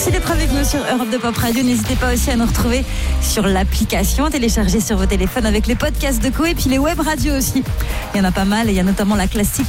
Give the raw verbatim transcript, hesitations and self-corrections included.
Merci d'être avec nous sur Europe de Pop Radio. N'hésitez pas aussi à nous retrouver sur l'application, téléchargée sur vos téléphones avec les podcasts de Co et puis les web radios aussi. Il y en a pas mal et il y a notamment la classique